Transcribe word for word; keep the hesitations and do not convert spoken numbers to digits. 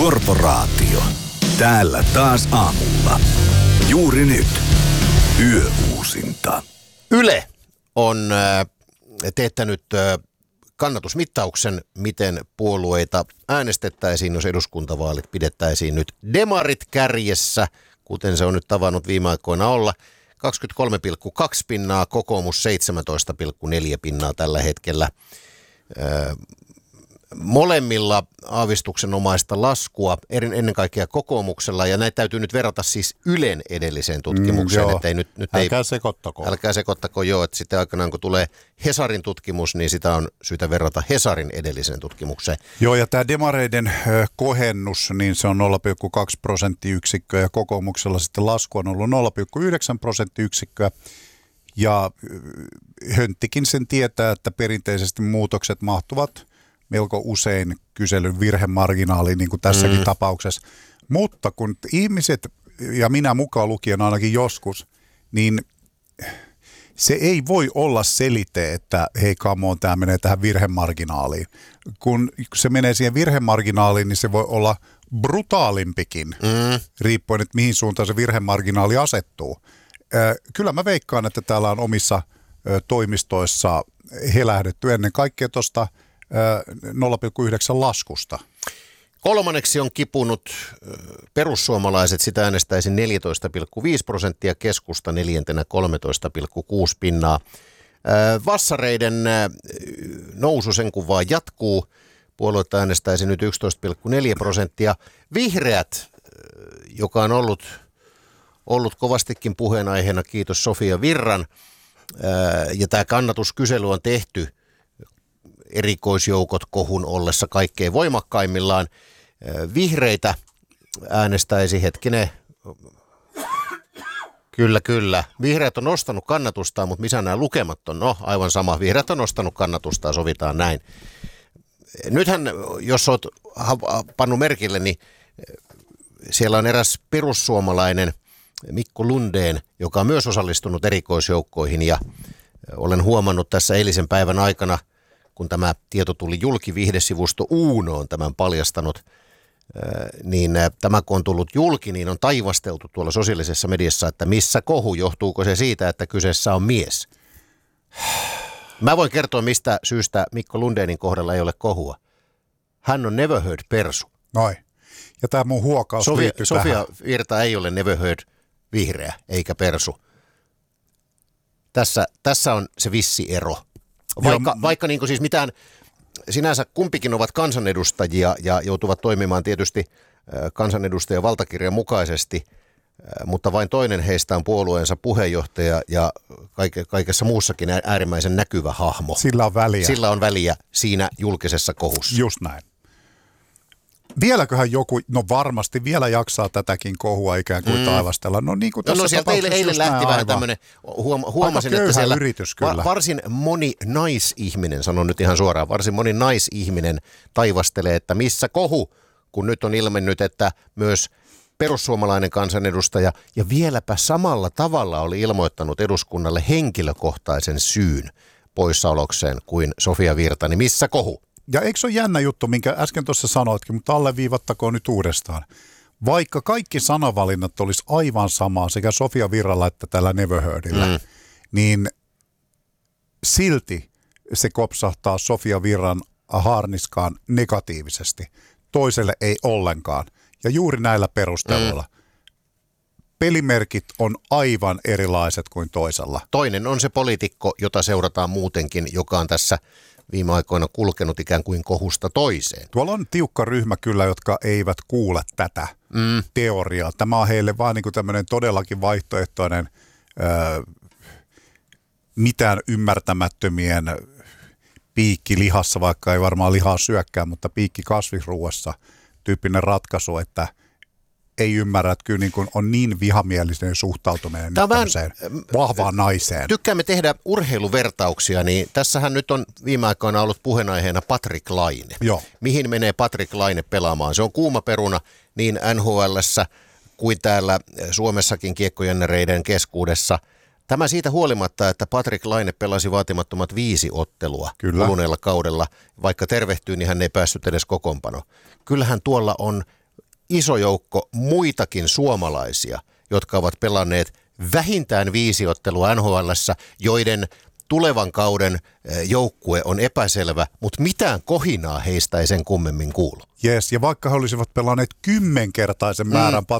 Korporaatio. Täällä taas aamulla. Juuri nyt. Yöuusinta. Yle on äh, teettänyt äh, kannatusmittauksen, miten puolueita äänestettäisiin, jos eduskuntavaalit pidettäisiin nyt demarit kärjessä, kuten se on nyt tavannut viime aikoina olla. kaksikymmentäkolme pilkku kaksi pinnaa, kokoomus seitsemäntoista pilkku neljä pinnaa tällä hetkellä. Äh, molemmilla aavistuksenomaista laskua, ennen kaikkea kokoomuksella, ja näitä täytyy nyt verrata siis Ylen edelliseen tutkimukseen. Mm, että ei nyt, nyt älkää ei, sekoittako. Älkää sekoittako, joo, että sitten aikanaan kun tulee Hesarin tutkimus, niin sitä on syytä verrata Hesarin edelliseen tutkimukseen. Joo, ja tämä demareiden ö, kohennus, niin se on nolla pilkku kaksi prosenttiyksikköä, ja kokoomuksella sitten lasku on ollut nolla pilkku yhdeksän prosenttiyksikköä. Ja ö, Hönttikin sen tietää, että perinteisesti muutokset mahtuvat melko usein kyselyn virhemarginaaliin, niin kuin tässäkin mm. tapauksessa. Mutta kun ihmiset, ja minä mukaan lukien ainakin joskus, niin se ei voi olla selite, että hei come on, tämä menee tähän virhemarginaaliin. Kun se menee siihen virhemarginaaliin, niin se voi olla brutaalimpikin, mm. riippuen, että mihin suuntaan se virhemarginaali asettuu. Kyllä mä veikkaan, että täällä on omissa toimistoissa helähdetty ennen kaikkea tuosta nolla pilkku yhdeksän laskusta. Kolmanneksi on kipunut perussuomalaiset, sitä äänestäisi neljätoista pilkku viisi prosenttia, keskusta neljäntenä kolmetoista pilkku kuusi pinnaa. Vassareiden nousu sen kun vaan jatkuu, puolueetta äänestäisi nyt yksitoista pilkku neljä prosenttia. Vihreät, joka on ollut, ollut kovastikin puheenaiheena, kiitos Sofia Virran, ja tämä kannatuskysely on tehty erikoisjoukot kohun ollessa kaikkein voimakkaimmillaan. Vihreitä äänestäisi hetkinen. Kyllä, kyllä. Vihreät on nostanut kannatustaan, mutta missä nämä lukemat on? No, aivan sama. Vihreät on nostanut kannatustaan, sovitaan näin. Nythän, jos olet pannut merkille, niin siellä on eräs perussuomalainen Mikko Lundén, joka on myös osallistunut erikoisjoukkoihin, ja olen huomannut tässä eilisen päivän aikana, kun tämä tieto tuli julki, viihdesivusto Uuno on tämän paljastanut, niin tämä kun on tullut julki, niin on taivasteltu tuolla sosiaalisessa mediassa, että missä kohu, johtuuko se siitä, että kyseessä on mies. Mä voin kertoa, mistä syystä Mikko Lundénin kohdalla ei ole kohua. Hän on never heard persu. Noi. Ja tämä mun huokaus Sofia, liittyy Sofia tähän. Virta ei ole never heard vihreä eikä persu. Tässä, tässä on se vissi ero. Vaikka, Joo, vaikka niin kuin siis mitään, sinänsä kumpikin ovat kansanedustajia ja joutuvat toimimaan tietysti kansanedustajan valtakirjan mukaisesti, mutta vain toinen heistä on puolueensa puheenjohtaja ja kaikessa muussakin äärimmäisen näkyvä hahmo. Sillä on väliä. Sillä on väliä siinä julkisessa kohussa. Just näin. Vieläköhän joku, no varmasti vielä jaksaa tätäkin kohua ikään kuin mm. taivastella. No niin kuin tässä no, no sieltä eilen, eilen lähti vähän tämmöinen, huom, huomasin, että siellä yritys, kyllä. Va, varsin moni naisihminen, sanon nyt ihan suoraan, varsin moni naisihminen taivastelee, että missä kohu, kun nyt on ilmennyt, että myös perussuomalainen kansanedustaja ja vieläpä samalla tavalla oli ilmoittanut eduskunnalle henkilökohtaisen syyn poissaolokseen kuin Sofia Virta, niin missä kohu? Ja eikö se ole jännä juttu, minkä äsken tuossa sanoitkin, mutta alleviivattakoon nyt uudestaan. Vaikka kaikki sanavalinnat olisi aivan samaa sekä Sofia Virralla että tällä Never Heardillä, mm. niin silti se kopsahtaa Sofia Virran haarniskaan negatiivisesti. Toiselle ei ollenkaan. Ja juuri näillä perusteluilla. Mm. Pelimerkit on aivan erilaiset kuin toisella. Toinen on se poliitikko, jota seurataan muutenkin, joka on tässä viime aikoina kulkenut ikään kuin kohusta toiseen. Tuolla on tiukka ryhmä kyllä, jotka eivät kuule tätä mm. teoriaa. Tämä on heille vaan niin kuin tämmöinen todellakin vaihtoehtoinen ö, mitään ymmärtämättömien piikki lihassa, vaikka ei varmaan lihaa syökkää, mutta piikki kasvisruuassa tyyppinen ratkaisu, että ei ymmärrä, että kyllä niin kuin on niin vihamielinen suhtautuminen tämmöiseen vahvaan naiseen. Tykkäämme tehdä urheiluvertauksia, niin tässähän nyt on viime aikoina ollut puheenaiheena Patrik Laine. Joo. Mihin menee Patrik Laine pelaamaan? Se on kuuma peruna niin N H L:ssä kuin täällä Suomessakin kiekkojännäreiden keskuudessa. Tämä siitä huolimatta, että Patrik Laine pelasi vaatimattomat viisi ottelua kuluneella kaudella. Vaikka tervehtyy, niin hän ei päässyt edes kokoonpano. Kyllähän tuolla on iso joukko muitakin suomalaisia, jotka ovat pelanneet vähintään viisi ottelua N H L:ssä, joiden tulevan kauden joukkue on epäselvä, mutta mitään kohinaa heistä ei sen kummemmin kuulu. Jes, ja vaikka he olisivat pelanneet kymmenkertaisen määrän mm.